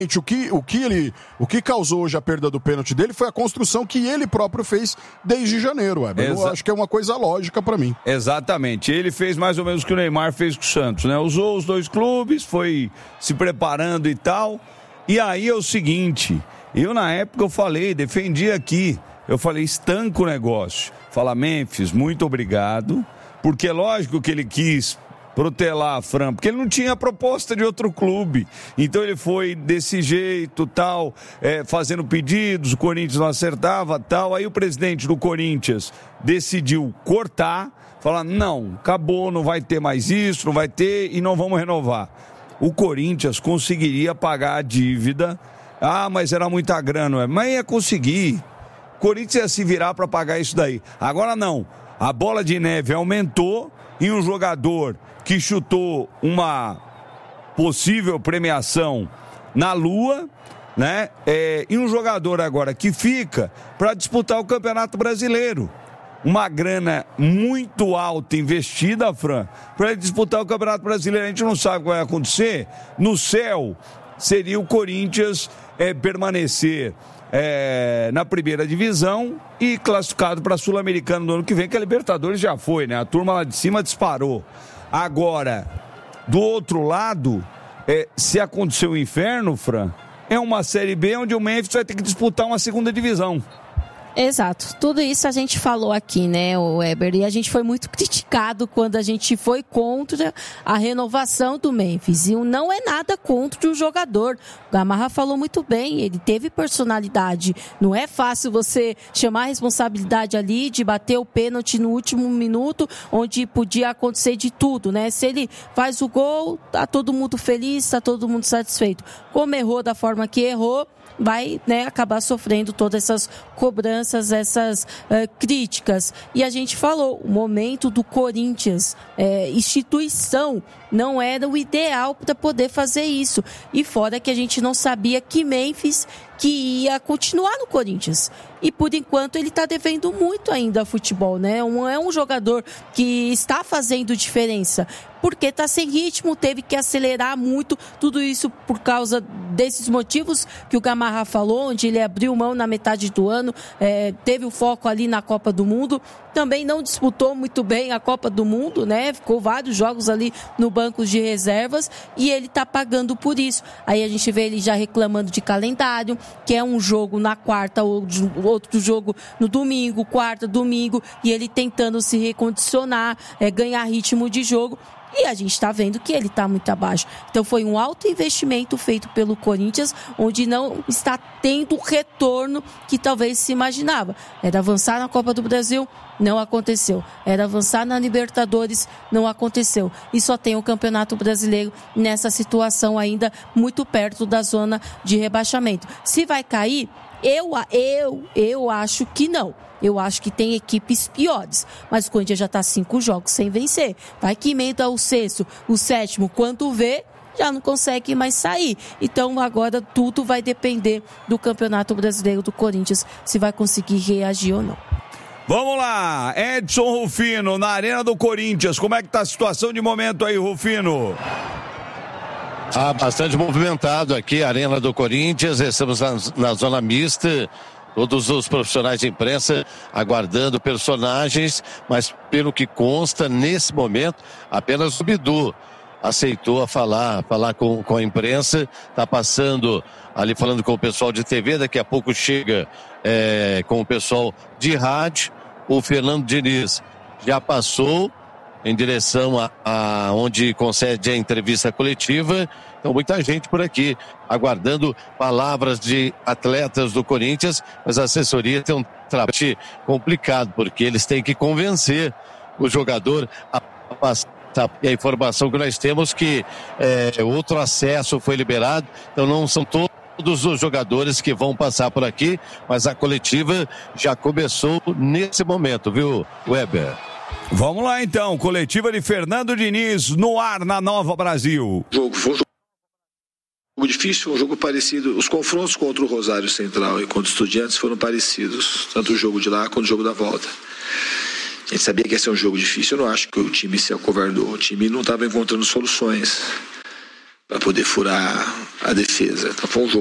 O que causou hoje a perda do pênalti dele foi a construção que ele próprio fez desde janeiro, Eu acho que é uma coisa lógica pra mim. Exatamente, ele fez mais ou menos o que o Neymar fez com o Santos, né? Usou os dois clubes, foi se preparando e tal, e aí é o seguinte, eu na época eu falei, defendi aqui, eu falei, estanca o negócio, fala Memphis, muito obrigado, porque é lógico que ele quis protelar, Fran, porque ele não tinha proposta de outro clube, então ele foi desse jeito, tal, fazendo pedidos, o Corinthians não acertava, tal, aí o presidente do Corinthians decidiu cortar, falar, não, acabou, não vai ter mais isso, não vai ter e não vamos renovar. O Corinthians conseguiria pagar a dívida, mas era muita grana, mas ia conseguir, o Corinthians ia se virar para pagar isso daí, agora não, a bola de neve aumentou e um jogador que chutou uma possível premiação na Lua, né? E um jogador agora que fica para disputar o Campeonato Brasileiro. Uma grana muito alta investida, Fran, para ele disputar o Campeonato Brasileiro. A gente não sabe o que vai acontecer. No céu, seria o Corinthians permanecer na primeira divisão e classificado para a Sul-Americana no ano que vem, que a Libertadores já foi, né? A turma lá de cima disparou. Agora, do outro lado, se acontecer o inferno, Fran, é uma Série B onde o Memphis vai ter que disputar uma segunda divisão. Exato, tudo isso a gente falou aqui, né, o Weber, e a gente foi muito criticado quando a gente foi contra a renovação do Memphis, e não é nada contra o jogador, o Gamarra falou muito bem, ele teve personalidade, não é fácil você chamar a responsabilidade ali de bater o pênalti no último minuto, onde podia acontecer de tudo, né, se ele faz o gol, tá todo mundo feliz, tá todo mundo satisfeito, como errou da forma que errou, vai, né, acabar sofrendo todas essas cobranças, essas críticas. E a gente falou, o momento do Corinthians, instituição, não era o ideal para poder fazer isso. E fora que a gente não sabia que Memphis que ia continuar no Corinthians. E por enquanto ele está devendo muito ainda ao futebol, né? É um jogador que está fazendo diferença, porque está sem ritmo, teve que acelerar muito, tudo isso por causa desses motivos que o Gamarra falou, onde ele abriu mão na metade do ano, teve o foco ali na Copa do Mundo, também não disputou muito bem a Copa do Mundo, né? Ficou vários jogos ali no banco de reservas e ele está pagando por isso. Aí a gente vê ele já reclamando de calendário, que é um jogo na quarta, outro jogo no domingo, quarta, domingo, e ele tentando se recondicionar, ganhar ritmo de jogo. E a gente está vendo que ele está muito abaixo. Então foi um alto investimento feito pelo Corinthians, onde não está tendo o retorno que talvez se imaginava. Era avançar na Copa do Brasil, não aconteceu. Era avançar na Libertadores, não aconteceu. E só tem o Campeonato Brasileiro nessa situação ainda muito perto da zona de rebaixamento. Se vai cair, eu acho que não. Eu acho que tem equipes piores, mas o Corinthians já está 5 jogos sem vencer. Vai que emenda o sexto, o sétimo, quando vê, já não consegue mais sair. Então agora tudo vai depender do Campeonato Brasileiro do Corinthians, se vai conseguir reagir ou não. Vamos lá, Edson Rufino, na Arena do Corinthians, como é que tá a situação de momento aí, Rufino? Bastante movimentado aqui, a Arena do Corinthians, estamos na zona mista, todos os profissionais de imprensa aguardando personagens, mas pelo que consta, nesse momento, apenas o Bidu aceitou falar com a imprensa, está passando ali falando com o pessoal de TV, daqui a pouco chega com o pessoal de rádio, o Fernando Diniz já passou em direção a onde concede a entrevista coletiva. Então muita gente por aqui aguardando palavras de atletas do Corinthians, mas a assessoria tem um trabalho complicado, porque eles têm que convencer o jogador a passar. E a informação que nós temos que outro acesso foi liberado, então não são todos os jogadores que vão passar por aqui, mas a coletiva já começou nesse momento, viu, Weber? Vamos lá então, coletiva de Fernando Diniz no ar na Nova Brasil. Foi um jogo difícil, um jogo parecido. Os confrontos contra o Rosário Central e contra os Estudiantes foram parecidos, tanto o jogo de lá quanto o jogo da volta. A gente sabia que ia ser um jogo difícil. Eu não acho que o time se acovardou, o time não estava encontrando soluções para poder furar a defesa. Então foi um jogo